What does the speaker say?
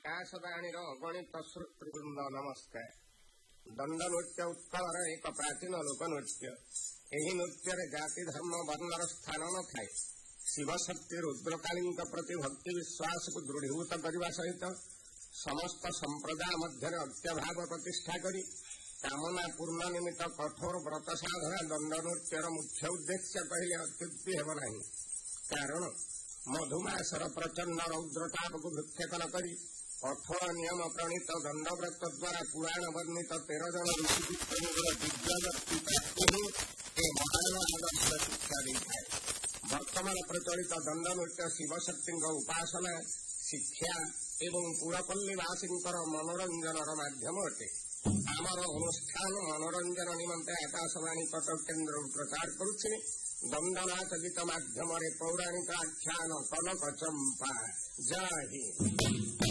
ଆକାଶବାଣୀର ଅଗଣିତ ଶ୍ରୋତୃବୃନ୍ଦ ନମସ୍କାର। ଦଣ୍ଡ ନୃତ୍ୟ ଉତ୍କଳର ଏକ ପ୍ରାଚୀନ ଲୋକନୃତ୍ୟ। ଏହି ନୃତ୍ୟରେ ଜାତି ଧର୍ମ ବର୍ଣ୍ଣର ସ୍ଥାନ ନଥାଏ। ଶିବଶକ୍ତି ରୁଦ୍ରକାଳୀଙ୍କ ପ୍ରତି ଭକ୍ତି ବିଶ୍ୱାସକୁ ଦୃଢ଼ୀଭୂତ କରିବା ସହିତ ସମସ୍ତ ସମ୍ପ୍ରଦାୟ ମଧ୍ୟରେ ଐକ୍ୟଭାବ ପ୍ରତିଷ୍ଠା କରି କାମନା ପୂର୍ଣ୍ଣ ନିମିତ୍ତ କଠୋର ବ୍ରତ ସାଧନା ଦଣ୍ଡ ନୃତ୍ୟର ମୁଖ୍ୟ ଉଦ୍ଦେଶ୍ୟ କହିଲେ ଅତ୍ୟୁକ୍ତି ହେବ ନାହିଁ। କାରଣ ମଧୁମାସର ପ୍ରଚଣ୍ଡ ରୌଦ୍ରତାପକୁ ଭୃକ୍ଷେପଣ କରି କଠୋର ନିୟମ ପ୍ରଣୀତ ଦଣ୍ଡବ୍ରତ ଦ୍ୱାରା ପୁରାଣ ବର୍ଣ୍ଣିତ 13 ଜଣ ଋଷିପୁତ୍ରଙ୍କର ଦିବ୍ୟ ବ୍ୟକ୍ତି ପ୍ରାପ୍ତି ହିଁ ଏ ମହାନ ଆଦର୍ଶ ଶିକ୍ଷା ଦେଇଥାଏ। ବର୍ତ୍ତମାନ ପ୍ରଚଳିତ ଦଣ୍ଡ ନୃତ୍ୟ ଶିବଶକ୍ତିଙ୍କ ଉପାସନା, ଶିକ୍ଷା ଏବଂ ପୁରପଲ୍ଲୀବାସୀଙ୍କର ମନୋରଞ୍ଜନର ମାଧ୍ୟମ ଅଟେ। ଆମର ଅନୁଷ୍ଠାନ ମନୋରଞ୍ଜନ ନିମନ୍ତେ ଆକାଶବାଣୀ କଟକ କେନ୍ଦ୍ରରୁ ପ୍ରଚାର କରୁଛି ଦଣ୍ଡନାଚ ଗୀତ ମାଧ୍ୟମରେ ପୌରାଣିକ ଆଖ୍ୟାନ କନକ ଚମ୍ପା। ଜୟ ହିନ୍ଦ।